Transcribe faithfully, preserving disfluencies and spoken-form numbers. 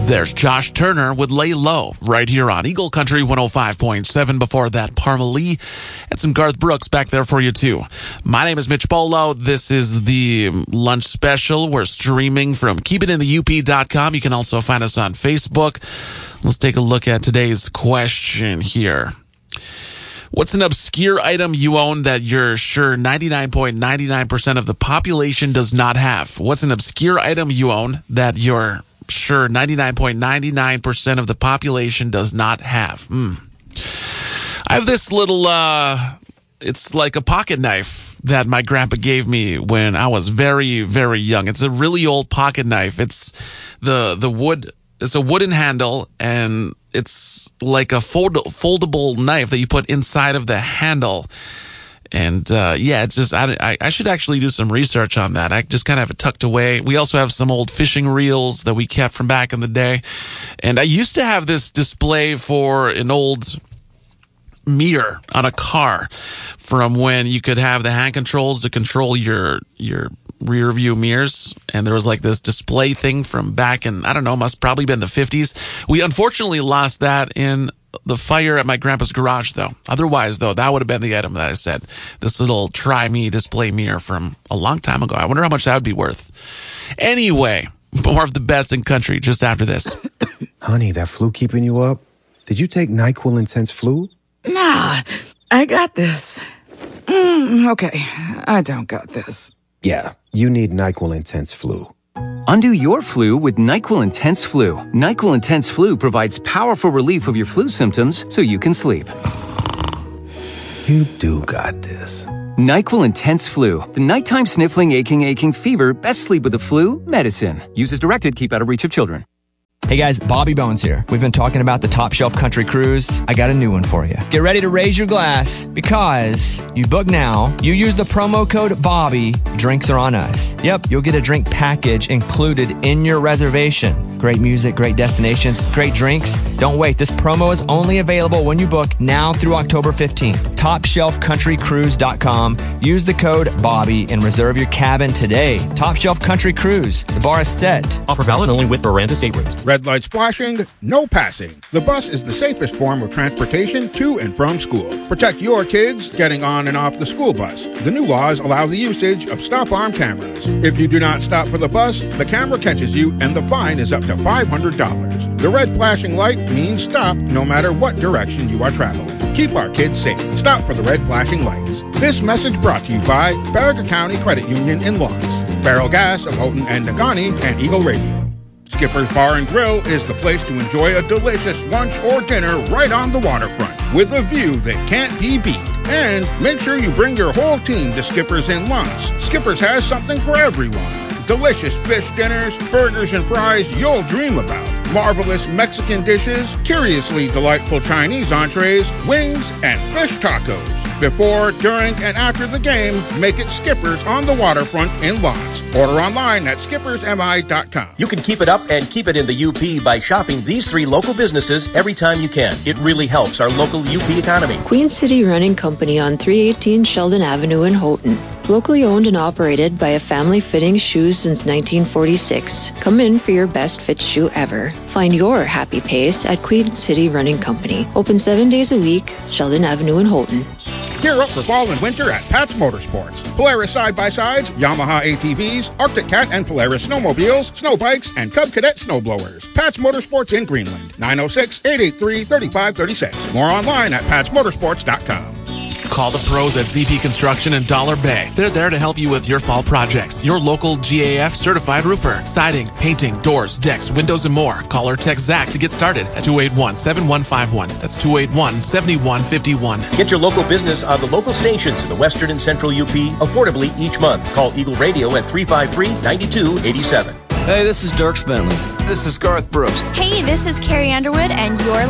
There's Josh Turner with Lay Low right here on Eagle Country one oh five point seven. Before that, Parma Lee and some Garth Brooks back there for you too. My name is Mitch Bolo. This is the lunch special. We're streaming from keep it in the U P dot com. You can also find us on Facebook. Let's take a look at today's question here. What's an obscure item you own that you're sure ninety-nine point nine nine percent of the population does not have? What's an obscure item you own that you're sure ninety-nine point nine nine percent of the population does not have? Mm. I have this little, uh, it's like a pocket knife that my grandpa gave me when I was very, very young. It's a really old pocket knife. It's the, the wood, it's a wooden handle, and it's like a fold, foldable knife that you put inside of the handle. And, uh, yeah, it's just, I, I, I should actually do some research on that. I just kind of have it tucked away. We also have some old fishing reels that we kept from back in the day. And I used to have this display for an old mirror on a car from when you could have the hand controls to control your, your rear view mirrors. And there was like this display thing from back in, I don't know, must probably been the fifties. We unfortunately lost that in the fire at my grandpa's garage, though. Otherwise, though, that would have been the item that I said. This little Try Me display mirror from a long time ago. I wonder how much that would be worth. Anyway, more of the best in country just after this. Honey, that flu keeping you up? Did you take NyQuil Intense Flu? Nah, I got this. Mm, okay, I don't got this. Yeah, you need NyQuil Intense Flu. Undo your flu with NyQuil Intense Flu. NyQuil Intense Flu provides powerful relief of your flu symptoms so you can sleep. You do got this. NyQuil Intense Flu. The nighttime sniffling, aching, aching fever. Best sleep with the flu medicine. Use as directed. Keep out of reach of children. Hey guys, Bobby Bones here. We've been talking about the Top Shelf Country Cruise. I got a new one for you. Get ready to raise your glass because you book now, you use the promo code Bobby, drinks are on us. Yep, you'll get a drink package included in your reservation. Great music, great destinations, great drinks. Don't wait. This promo is only available when you book now through October fifteenth. top shelf country cruise dot com. Use the code Bobby and reserve your cabin today. Top Shelf Country Cruise. The bar is set. Offer valid only with Miranda State Rooms. Red lights flashing, no passing. The bus is the safest form of transportation to and from school. Protect your kids getting on and off the school bus. The new laws allow the usage of stop-arm cameras. If you do not stop for the bus, the camera catches you and the fine is up to five hundred dollars. The red flashing light means stop no matter what direction you are traveling. Keep our kids safe. Stop for the red flashing lights. This message brought to you by Farragut County Credit Union in Lawrence, Barrel Gas of Houghton and Negaunee, and Eagle Radio. Skipper's Bar and Grill is the place to enjoy a delicious lunch or dinner right on the waterfront with a view that can't be beat. And make sure you bring your whole team to Skipper's in Lawrence. Skipper's has something for everyone. Delicious fish dinners, burgers and fries you'll dream about. Marvelous Mexican dishes, curiously delightful Chinese entrees, wings, and fish tacos. Before, during, and after the game, make it Skipper's on the waterfront in Lawrence. Order online at skippers m i dot com. You can keep it up and keep it in the U P by shopping these three local businesses every time you can. It really helps our local U P economy. Queen City Running Company on three eighteen Sheldon Avenue in Houghton. Locally owned and operated by a family fitting shoes since nineteen forty-six. Come in for your best fit shoe ever. Find your happy pace at Queen City Running Company. Open seven days a week, Sheldon Avenue in Houghton. Gear up for fall and winter at Pat's Motorsports. Polaris side-by-sides, Yamaha A T Vs, Arctic Cat and Polaris snowmobiles, snow bikes, and Cub Cadet snowblowers. Pat's Motorsports in Greenland. nine oh six, eight eight three, three five three six. More online at pats motorsports dot com. Call the pros at Z P Construction in Dollar Bay. They're there to help you with your fall projects. Your local G A F certified roofer. Siding, painting, doors, decks, windows, and more. Call or text Zach to get started at two eight one, seven one five one. That's two eight one, seven one five one. Get your local business on the local stations in the Western and Central U P affordably each month. Call Eagle Radio at three five three, nine two eight seven. Hey, this is Dirk Bentley. This is Garth Brooks. Hey, this is Carrie Underwood, and you're